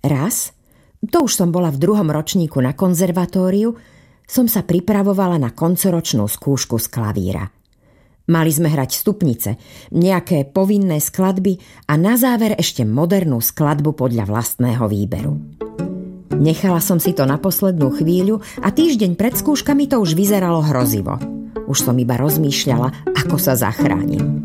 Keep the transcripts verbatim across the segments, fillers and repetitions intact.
Raz, to už som bola v druhom ročníku na konzervatóriu, som sa pripravovala na koncoročnú skúšku z klavíra. Mali sme hrať stupnice, nejaké povinné skladby a na záver ešte modernú skladbu podľa vlastného výberu. Nechala som si to na poslednú chvíľu a týždeň pred skúškami to už vyzeralo hrozivo. Už som iba rozmýšľala, ako sa zachránim.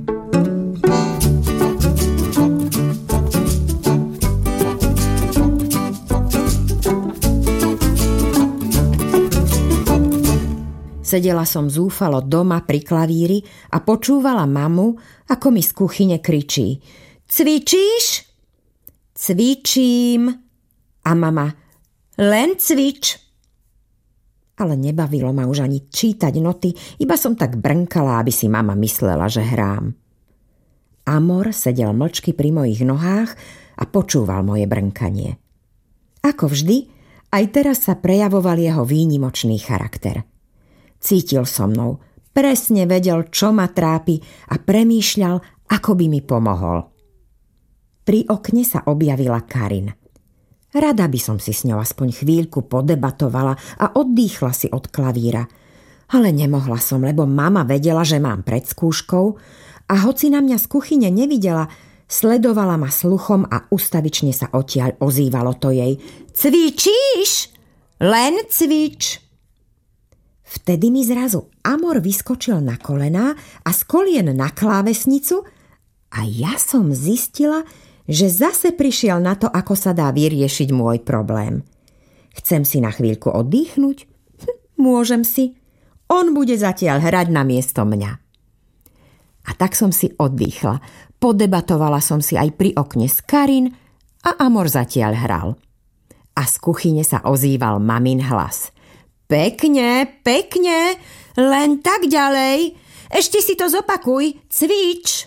Sedela som zúfalo doma pri klavíri a počúvala mamu, ako mi z kuchyne kričí: Cvičíš? Cvičím. A mama: Len cvič. Ale nebavilo ma už ani čítať noty, iba som tak brnkala, aby si mama myslela, že hrám. Amor sedel mlčky pri mojich nohách a počúval moje brnkanie. Ako vždy, aj teraz sa prejavoval jeho výnimočný charakter. Cítil so mnou, presne vedel, čo ma trápi a premýšľal, ako by mi pomohol. Pri okne sa objavila Karin. Rada by som si s ňou aspoň chvíľku podebatovala a oddýchla si od klavíra. Ale nemohla som, lebo mama vedela, že mám pred skúškou a hoci na mňa z kuchyne nevidela, sledovala ma sluchom a ustavične sa odtiaľ ozývalo to jej: Cvičíš? Len cvič. Vtedy mi zrazu Amor vyskočil na kolená a z kolien na klávesnicu a ja som zistila, že zase prišiel na to, ako sa dá vyriešiť môj problém. Chcem si na chvíľku oddychnúť? Hm, môžem si. On bude zatiaľ hrať namiesto mňa. A tak som si oddychla. Podebatovala som si aj pri okne s Karin a Amor zatiaľ hral. A z kuchyne sa ozýval mamin hlas: Pekne, pekne, len tak ďalej. Ešte si to zopakuj, cvič.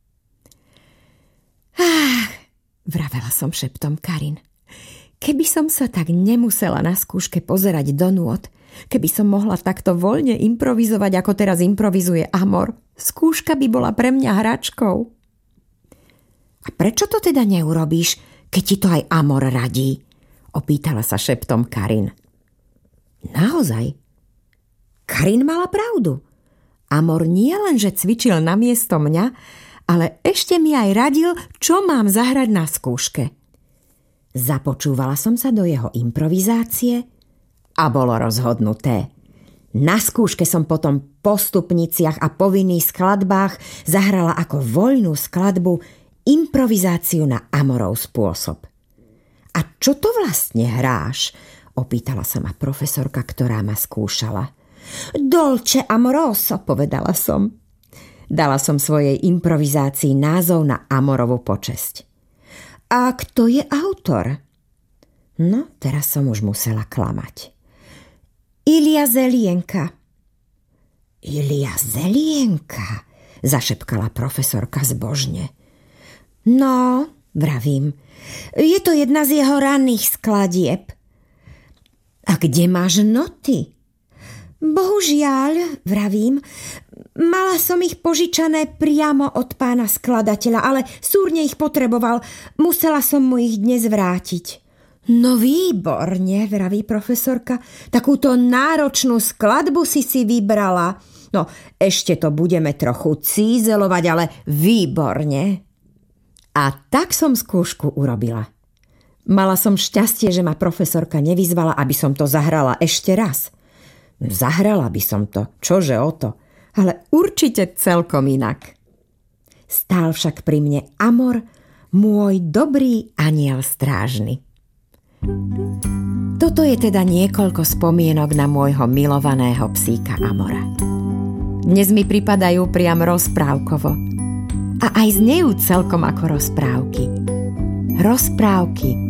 Ach, vravela som šeptom Karin. Keby som sa tak nemusela na skúške pozerať do nôd, keby som mohla takto voľne improvizovať, ako teraz improvizuje Amor, skúška by bola pre mňa hračkou. A prečo to teda neurobíš, keď ti to aj Amor radí? Opýtala sa šeptom Karin. Naozaj? Karin mala pravdu. Amor nie len, že cvičil namiesto mňa, ale ešte mi aj radil, čo mám zahrať na skúške. Započúvala som sa do jeho improvizácie a bolo rozhodnuté. Na skúške som potom po stupniciach a povinných skladbách zahrala ako voľnú skladbu improvizáciu na Amorov spôsob. A čo to vlastne hráš? Opýtala sa ma profesorka, ktorá ma skúšala. Dolce amoroso, povedala som. Dala som svojej improvizácii názov na Amorovú počesť. A kto je autor? No, teraz som už musela klamať. Ilia Zelienka. Ilia Zelienka, zašepkala profesorka zbožne. No, vravím, je to jedna z jeho ranných skladieb. A kde máš noty? Bohužiaľ, vravím, mala som ich požičané priamo od pána skladateľa, ale súrne ich potreboval. Musela som mu ich dnes vrátiť. No výborne, vraví profesorka. Takúto náročnú skladbu si si vybrala. No, ešte to budeme trochu cízelovať, ale výborne. A tak som skúšku urobila. Mala som šťastie, že ma profesorka nevyzvala, aby som to zahrala ešte raz. Zahrala by som to, čože o to, ale určite celkom inak. Stál však pri mne Amor, môj dobrý anjel strážny. Toto je teda niekoľko spomienok na môjho milovaného psíka Amora. Dnes mi pripadajú priam rozprávkovo. A aj znejú celkom ako rozprávky. Rozprávky